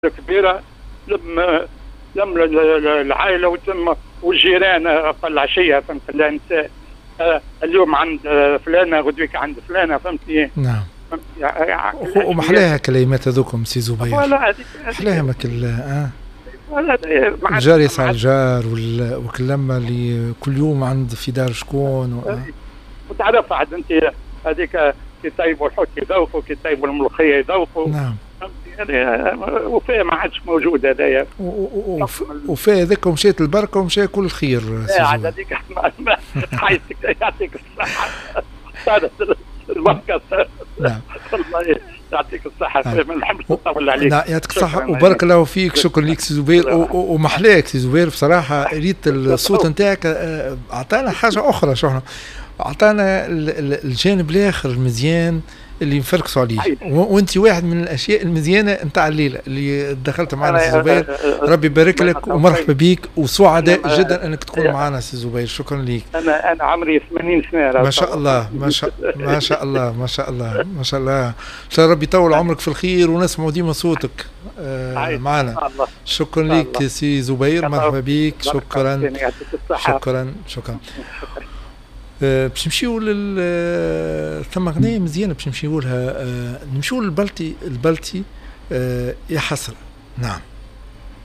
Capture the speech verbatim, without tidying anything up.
كبيره لم لم العائله وتم والجيران في العشيه، فهمت النساء اليوم عند فلانه غدويك عند فلانه، فهمتي؟ نعم. يعني ومحلاها كلمات هذوكم سي زبير، محلاها ماكل اه الجار يسعى الجار والكلمه اللي كل يوم عند في دار شكون و... وتعرف عاد انت هذيك كي طيبوا الحوت يذوقوا، كي طيبوا الملوخيه يذوقوا. نعم. وفيه ما عادش موجود هذايا. وفيه هذاك ومشيت البركه ومشى كل خير. لا عاد هذيك يعطيك الصحه صارت البركه. نعم. الله يعطيك الصحه، ما نحبش نطول عليك. يعطيك الصحه وبارك الله فيك. شكرا لك سي زبير، ومحلاك سي زبير بصراحه. ريت الصوت نتاعك اعطانا حاجه اخرى، شو اعطانا الجانب الاخر المزيان اللي نفركسوا عليه، وانت واحد من الاشياء المزيانه نتاع الليله اللي دخلت معنا سي زبير. ربي يبارك لك ومرحبا بك، وسعداء جدا انك تكون معنا سي زبير. شكرا لك. انا انا عمري ثمانين سنه. ما شاء الله ما شاء ما شاء الله ما شاء الله ما شاء الله. ان شاء الله ربي يطول عمرك في الخير ونسمعوا ديما صوتك آه معنا. شكرا لك سي زبير، مرحبا بك. شكرا شكرا شكرا. أه باش نمشيو لل ثم اغنيه مزيانه باش نمشيو لها. أه نمشيو للبلتي البلتي. أه يا حسره. نعم.